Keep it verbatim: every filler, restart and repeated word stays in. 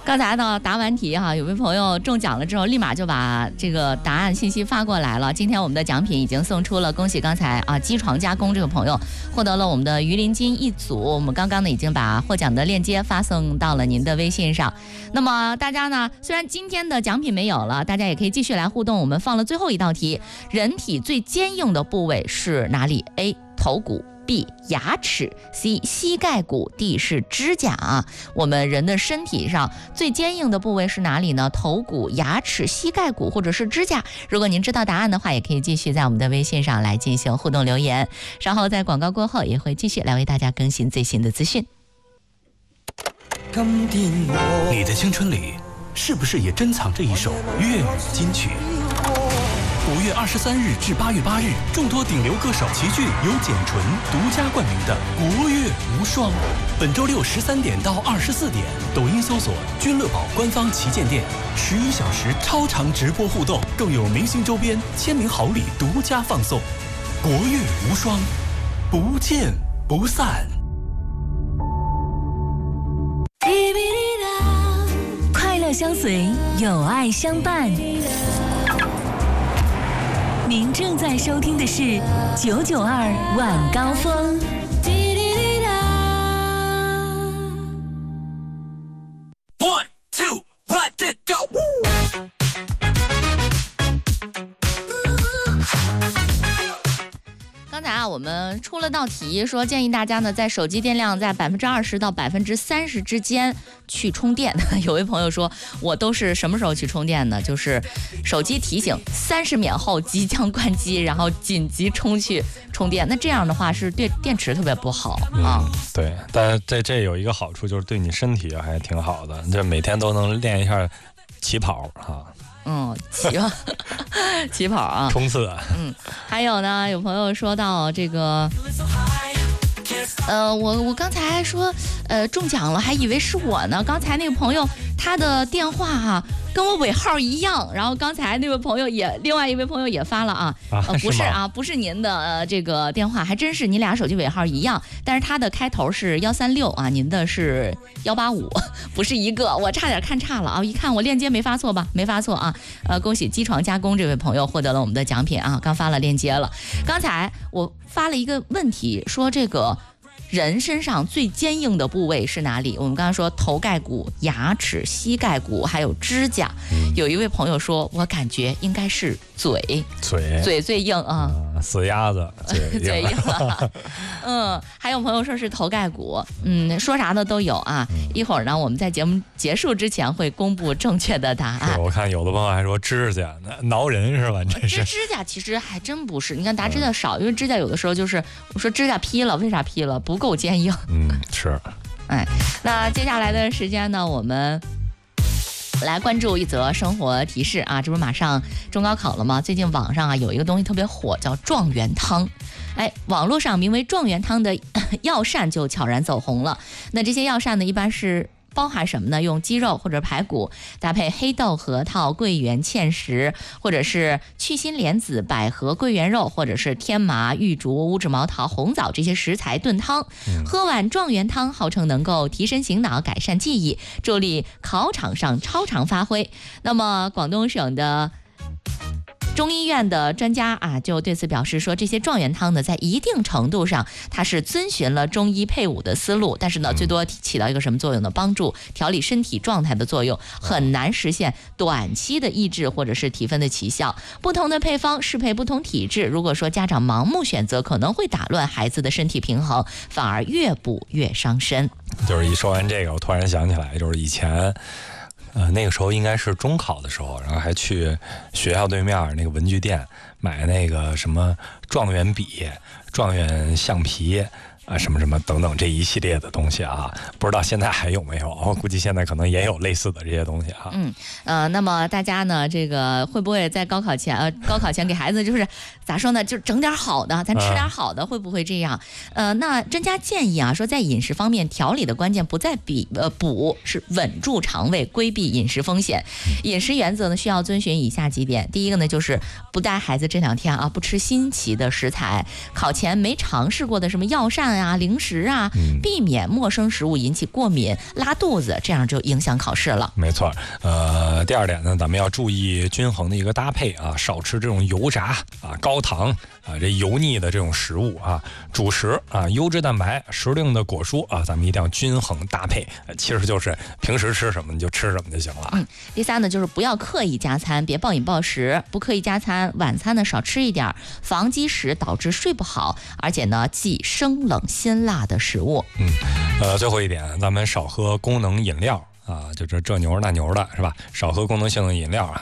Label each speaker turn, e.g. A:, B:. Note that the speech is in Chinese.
A: 刚才呢答完题哈，有位朋友中奖了之后，立马就把这个答案信息发过来了。今天我们的奖品已经送出了，恭喜刚才啊机床加工这个朋友获得了我们的鱼鳞金一组。我们刚刚呢已经把获奖的链接发送到了您的微信上。那么大家呢，虽然今天的奖品没有了，大家也可以继续来互动。我们放了最后一道题，人体最坚硬的部位是哪里 ？A. 头骨。B. 牙齿 C. 膝盖骨 D. 是指甲啊。我们人的身体上最坚硬的部位是哪里呢？头骨、牙齿、膝盖骨或者是指甲。如果您知道答案的话，也可以继续在我们的微信上来进行互动留言。稍后在广告过后也会继续来为大家更新最新的资讯。
B: 你的青春里是不是也珍藏着一首粤语金曲？五月二十三日至八月八日，众多顶流歌手齐聚，由简纯独家冠名的国乐无双。本周六十三点到二十四点，抖音搜索君乐宝官方旗舰店，十一小时超长直播互动，更有明星周边、签名好礼独家放送。国乐无双，不见不散。
C: 快乐相随，有爱相伴。您正在收听的是九九二晚高峰。
B: One two let it go。
A: 刚才啊，我们出了道题，说建议大家呢，在手机电量在百分之二十到百分之三十之间去充电。有位朋友说，我都是什么时候去充电呢？就是手机提醒三十秒后即将关机，然后紧急冲去充电。那这样的话是对电池特别不好啊。
D: 嗯、对，但是这这有一个好处，就是对你身体还挺好的，这每天都能练一下起跑啊。
A: 嗯，起跑，起跑啊，
D: 冲刺。
A: 嗯，还有呢，有朋友说到这个，呃，我我刚才说，呃，中奖了，还以为是我呢。刚才那个朋友他的电话哈、啊、跟我尾号一样，然后刚才那位朋友也，另外一位朋友也发了啊，
D: 啊
A: 呃、不
D: 是
A: 是啊，不是您的、呃、这个电话，还真是你俩手机尾号一样，但是他的开头是幺三六啊，您的是幺八五，不是一个，我差点看差了啊！一看我链接没发错吧？没发错啊！呃，恭喜机床加工这位朋友获得了我们的奖品啊！刚发了链接了。刚才我发了一个问题，说这个人身上最坚硬的部位是哪里？我们刚刚说头盖骨、牙齿、膝盖骨，还有指甲。嗯、有一位朋友说，我感觉应该是嘴，
D: 嘴
A: 嘴最硬啊。
D: 嗯、死鸭子嘴
A: 嘴硬了。嗯，还有朋友说是头盖骨，嗯，说啥的都有啊。嗯、一会儿呢，我们在节目结束之前会公布正确的答案。
D: 我看有的朋友还说指甲挠人是吧？这是
A: 指甲其实还真不是，你看打指甲少，嗯、因为指甲有的时候就是我说指甲劈了，为啥劈了？不够坚硬。
D: 嗯，是。
A: 哎，那接下来的时间呢，我们来关注一则生活提示啊，这不是马上中高考了吗？最近网上啊有一个东西特别火，叫状元汤。哎，网络上名为状元汤的药膳就悄然走红了。那这些药膳呢，一般是包含什么呢？用鸡肉或者排骨搭配黑豆、核桃、桂圆、芡实，或者是去辛莲子、百合、桂圆肉，或者是天麻、玉竹、乌桕毛桃、红枣这些食材炖汤。嗯、喝碗状元汤，号称能够提神醒脑、改善记忆，助力考场上超常发挥。那么广东省的中医院的专家啊，就对此表示说，这些状元汤呢，在一定程度上，它是遵循了中医配伍的思路，但是呢，最多起到一个什么作用呢？帮助调理身体状态的作用，很难实现短期的抑制或者是提分的奇效。不同的配方适配不同体质，如果说家长盲目选择，可能会打乱孩子的身体平衡，反而越补越伤身。
D: 就是一说完这个，我突然想起来，就是以前。呃，那个时候应该是中考的时候，然后还去学校对面那个文具店买那个什么状元笔、状元橡皮啊，什么什么等等这一系列的东西啊，不知道现在还有没有？我估计现在可能也有类似的这些东西啊。
A: 嗯，呃，那么大家呢，这个会不会在高考前，呃，高考前给孩子就是咋说呢，就整点好的，咱吃点好的，嗯、会不会这样？呃，那专家建议啊，说在饮食方面调理的关键不在比呃补，是稳住肠胃，规避饮食风险。饮食原则呢，需要遵循以下几点：第一个呢，就是不带孩子这两天啊不吃新奇的食材，考前没尝试过的什么药膳饭啊、零食啊，
D: 嗯、
A: 避免陌生食物引起过敏、拉肚子，这样就影响考试了。
D: 没错，呃，第二点呢，咱们要注意均衡的一个搭配啊，少吃这种油炸啊、高糖啊、这油腻的这种食物啊，主食啊、优质蛋白、时令的果蔬啊，咱们一定要均衡搭配。其实就是平时吃什么你就吃什么就行了。
A: 嗯，第三呢，就是不要刻意加餐，别暴饮暴食，不刻意加餐，晚餐呢少吃一点，防积食导致睡不好，而且呢忌生冷辛辣的食物。
D: 嗯，呃，最后一点，咱们少喝功能饮料。啊，就这这牛那牛的是吧？少喝功能性的饮料啊，